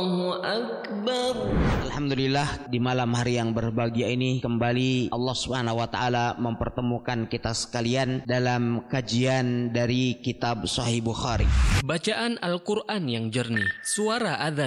Alhamdulillah, di malam hari yang berbahagia ini kembali Allah Subhanahu wa taala mempertemukan kita sekalian dalam kajian dari kitab Sahih Bukhari. Bacaan Al-Qur'an yang jernih, suara adzan